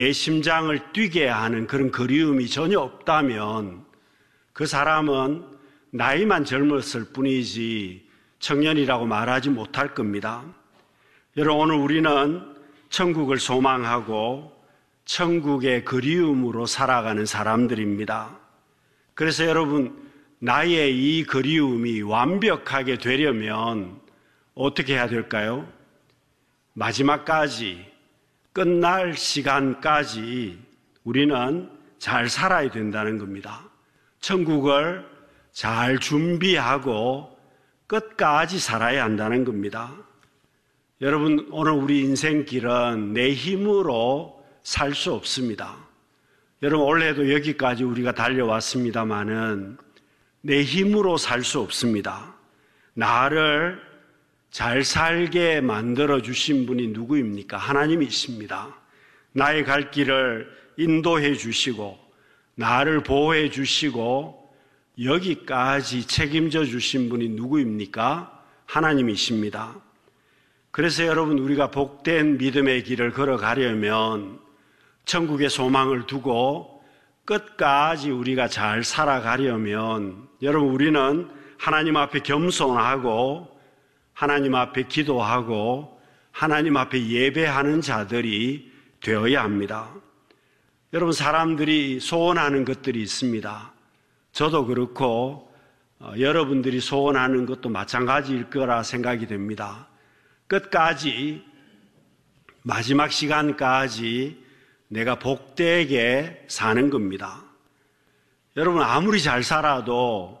내 심장을 뛰게 하는 그런 그리움이 전혀 없다면 그 사람은 나이만 젊었을 뿐이지 청년이라고 말하지 못할 겁니다. 여러분, 오늘 우리는 천국을 소망하고 천국의 그리움으로 살아가는 사람들입니다. 그래서 여러분, 나의 이 그리움이 완벽하게 되려면 어떻게 해야 될까요? 마지막까지, 끝날 시간까지 우리는 잘 살아야 된다는 겁니다. 천국을 잘 준비하고 끝까지 살아야 한다는 겁니다. 여러분, 오늘 우리 인생길은 내 힘으로 살 수 없습니다. 여러분, 올해도 여기까지 우리가 달려왔습니다마는 내 힘으로 살 수 없습니다. 나를 잘 살게 만들어 주신 분이 누구입니까? 하나님이십니다. 나의 갈 길을 인도해 주시고 나를 보호해 주시고 여기까지 책임져 주신 분이 누구입니까? 하나님이십니다. 그래서 여러분, 우리가 복된 믿음의 길을 걸어가려면 천국의 소망을 두고 끝까지 우리가 잘 살아가려면 여러분, 우리는 하나님 앞에 겸손하고 하나님 앞에 기도하고 하나님 앞에 예배하는 자들이 되어야 합니다. 여러분, 사람들이 소원하는 것들이 있습니다. 저도 그렇고 여러분들이 소원하는 것도 마찬가지일 거라 생각이 됩니다. 끝까지, 마지막 시간까지 내가 복되게 사는 겁니다. 여러분, 아무리 잘 살아도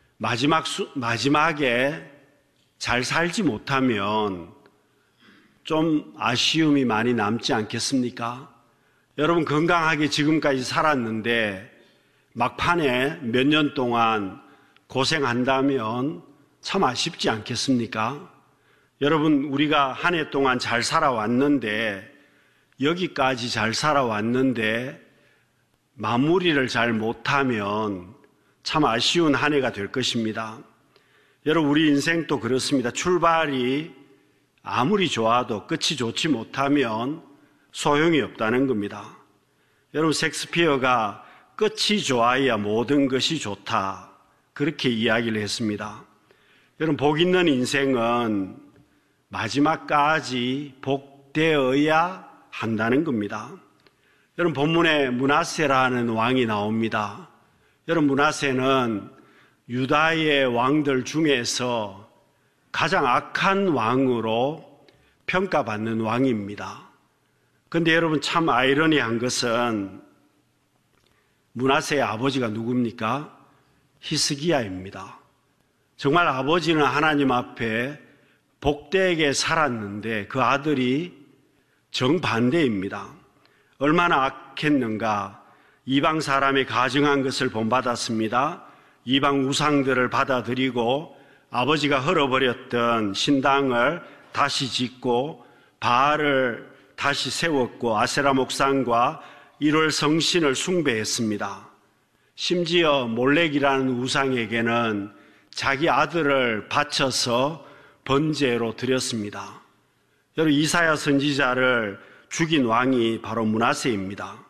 마지막에 잘 살지 못하면 좀 아쉬움이 많이 남지 않겠습니까? 여러분, 건강하게 지금까지 살았는데 막판에 몇 년 동안 고생한다면 참 아쉽지 않겠습니까? 여러분, 우리가 한 해 동안 잘 살아왔는데, 여기까지 잘 살아왔는데 마무리를 잘 못하면 참 아쉬운 한 해가 될 것입니다. 여러분, 우리 인생도 그렇습니다. 출발이 아무리 좋아도 끝이 좋지 못하면 소용이 없다는 겁니다. 여러분, 셰익스피어가 끝이 좋아야 모든 것이 좋다, 그렇게 이야기를 했습니다. 여러분, 복 있는 인생은 마지막까지 복되어야 한다는 겁니다. 여러분, 본문에 므낫세라는 왕이 나옵니다. 여러분, 므낫세는 유다의 왕들 중에서 가장 악한 왕으로 평가받는 왕입니다. 그런데 여러분, 참 아이러니한 것은 므낫세의 아버지가 누굽니까? 히스기야입니다. 정말 아버지는 하나님 앞에 복되게 살았는데 그 아들이 정반대입니다. 얼마나 악했는가. 이방 사람이 가증한 것을 본받았습니다. 이방 우상들을 받아들이고 아버지가 헐어버렸던 신당을 다시 짓고 바알을 다시 세웠고 아세라 목상과 1월 성신을 숭배했습니다. 심지어 몰렉이라는 우상에게는 자기 아들을 바쳐서 번제로 드렸습니다. 여러분, 이사야 선지자를 죽인 왕이 바로 므낫세입니다.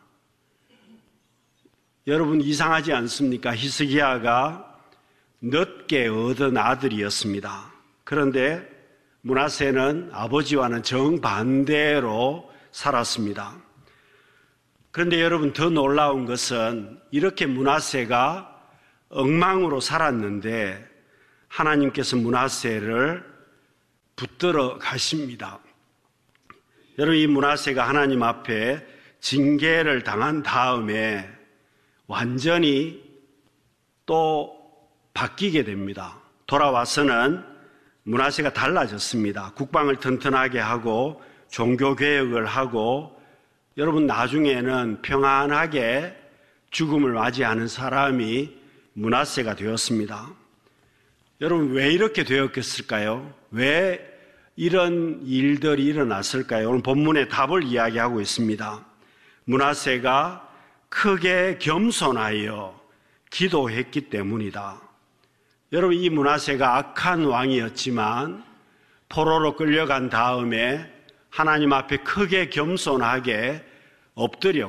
여러분, 이상하지 않습니까? 히스기야가 늦게 얻은 아들이었습니다. 그런데 므낫세는 아버지와는 정반대로 살았습니다. 그런데 여러분, 더 놀라운 것은 이렇게 므낫세가 엉망으로 살았는데 하나님께서 므낫세를 붙들어 가십니다. 여러분, 이 므낫세가 하나님 앞에 징계를 당한 다음에 완전히 또 바뀌게 됩니다. 돌아와서는 므낫세가 달라졌습니다. 국방을 튼튼하게 하고 종교개혁을 하고 여러분, 나중에는 평안하게 죽음을 맞이하는 사람이 므낫세가 되었습니다. 여러분, 왜 이렇게 되었겠을까요? 왜 이런 일들이 일어났을까요? 오늘 본문의 답을 이야기하고 있습니다. 므낫세가 크게 겸손하여 기도했기 때문이다. 여러분, 이 므낫세가 악한 왕이었지만 포로로 끌려간 다음에 하나님 앞에 크게 겸손하게 엎드려